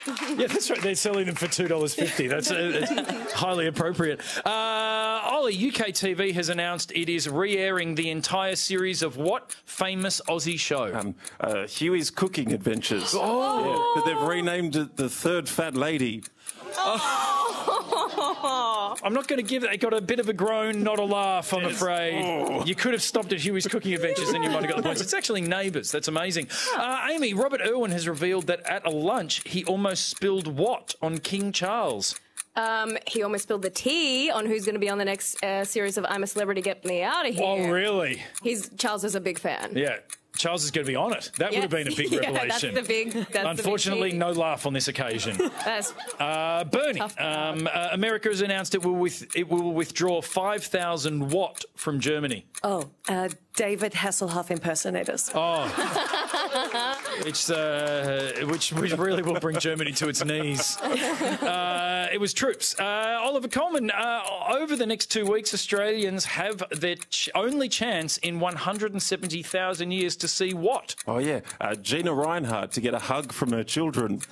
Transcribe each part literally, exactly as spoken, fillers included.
Yeah, that's right. They're selling them for two dollars fifty. That's, uh, that's highly appropriate. Uh, Ollie, U K T V has announced it is re-airing the entire series of what famous Aussie show? Um, uh, Huey's Cooking Adventures. Oh! Yeah, but they've renamed it The Third Fat Lady. Oh. I'm not going to give it. It got a bit of a groan, not a laugh, I'm afraid. Oh. You could have stopped at Huey's Cooking Adventures and you might have got the points. It's actually Neighbours. That's amazing. Uh, Amy, Robert Irwin has revealed that at a lunch he almost spilled what on King Charles? Um, he almost spilled the tea on who's going to be on the next uh, series of I'm a Celebrity, Get Me Out of Here. Oh, really? He's Charles is a big fan. Yeah. Charles is going to be on it. That yes. would have been a big yeah, revelation. That's the big. That's Unfortunately, the big no laugh on this occasion. That's uh, Bernie, um, uh, America has announced it will with it will withdraw five thousand what from Germany. Oh, uh, David Hasselhoff impersonators. Oh, which uh, which which really will bring Germany to its knees. Uh, it was troops. Uh, Oliver Coleman. Uh, over the next two weeks, Australians have their ch only chance in one hundred seventy thousand years to see what? Oh, yeah. Uh, Gina Reinhardt to get a hug from her children.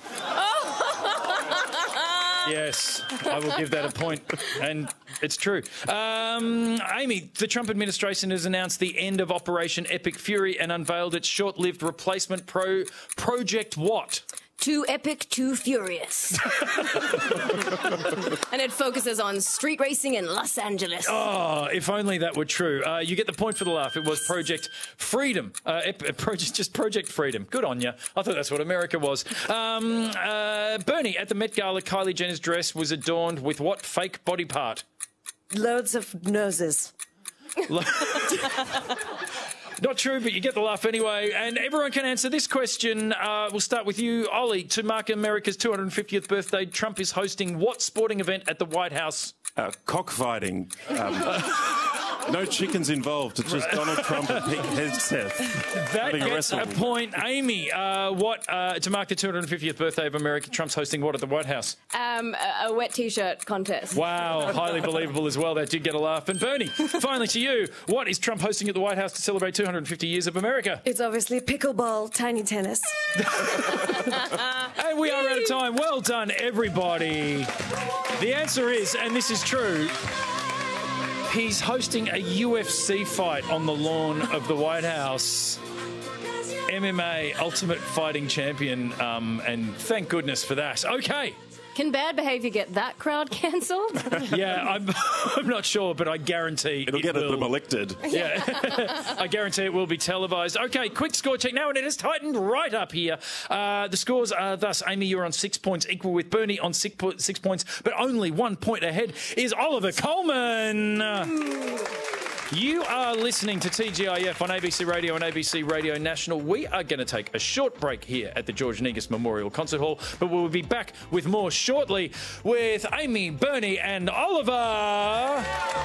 Yes, I will give that a point, and it's true. Um, Amy, the Trump administration has announced the end of Operation Epic Fury and unveiled its short-lived replacement pro Project what? Too epic, too furious. And it focuses on street racing in Los Angeles. Oh, if only that were true. Uh, you get the point for the laugh. It was Project Freedom. Uh, ep project, just Project Freedom. Good on you. I thought that's what America was. Um, uh, Bernie, at the Met Gala, Kylie Jenner's dress was adorned with what fake body part? Loads of noses. Not true, but you get the laugh anyway. And everyone can answer this question. Uh, we'll start with you, Ollie. To mark America's two hundred fiftieth birthday, Trump is hosting what sporting event at the White House? Uh, cockfighting. Um, no chickens involved. It's just Donald Trump and Pete Hegseth. That gets a point. Amy, uh, what uh, to mark the two hundred fiftieth birthday of America, Trump's hosting what at the White House? Um, a, a wet T-shirt contest. Wow, highly believable as well. That did get a laugh. And Bernie, finally to you, what is Trump hosting at the White House to celebrate two hundred fifty years of America? It's obviously pickleball, tiny tennis. And we are out of time. Well done, everybody. The answer is, and this is true, he's hosting a U F C fight on the lawn of the White House. M M A Ultimate Fighting Champion, um, and thank goodness for that. Okay. Can bad behaviour get that crowd cancelled? Yeah, I'm, I'm not sure, but I guarantee It'll it get will. them elected. Yeah, I guarantee it will be televised. Okay, quick score check now, and it has tightened right up here. Uh, the scores are thus: Amy, you're on six points, equal with Bernie on six, po six points, but only one point ahead is Oliver Coleman. You are listening to T G I F on A B C Radio and A B C Radio National. We are going to take a short break here at the George Negus Memorial Concert Hall, but we'll be back with more shortly with Amy, Bernie and Oliver.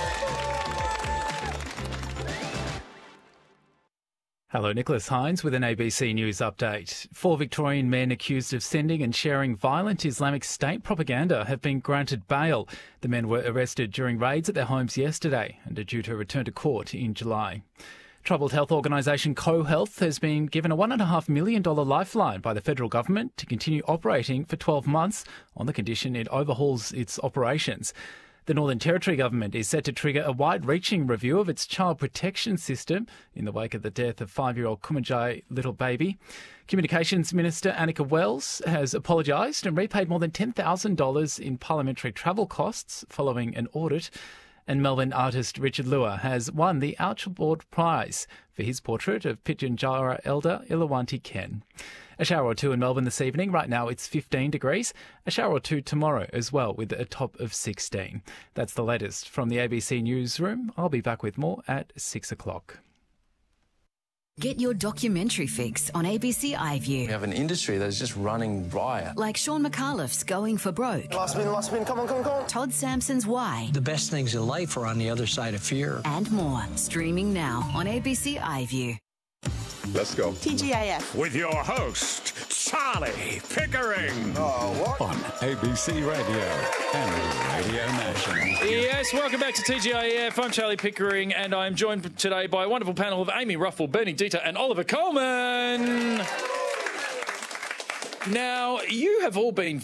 Hello, Nicholas Hines with an A B C News update. Four Victorian men accused of sending and sharing violent Islamic State propaganda have been granted bail. The men were arrested during raids at their homes yesterday and are due to return to court in July. Troubled health organisation CoHealth has been given a one point five million dollars lifeline by the federal government to continue operating for twelve months on the condition it overhauls its operations. The Northern Territory government is set to trigger a wide-reaching review of its child protection system in the wake of the death of five-year-old Kumanjai little baby. Communications Minister Annika Wells has apologised and repaid more than ten thousand dollars in parliamentary travel costs following an audit. And Melbourne artist Richard Lua has won the Archibald Prize for his portrait of Pitjantjatjara elder Ilawanti Ken. A shower or two in Melbourne this evening. Right now it's fifteen degrees. A shower or two tomorrow as well with a top of sixteen. That's the latest from the A B C Newsroom. I'll be back with more at six o'clock. Get your documentary fix on A B C iView. We have an industry that's just running riot. Like Sean McAuliffe's Going for Broke. Last spin, last spin, come on, come on, come on. Todd Sampson's Why. The best things in life are on the other side of fear. And more. Streaming now on A B C iView. Let's go. T G I F. With your host, Charlie Pickering. Oh, what? On A B C Radio and Radio National. Yes, welcome back to T G I F. I'm Charlie Pickering, and I'm joined today by a wonderful panel of Amy Ruffle, Bernie Dieter, and Oliver Coleman. Now, you have all been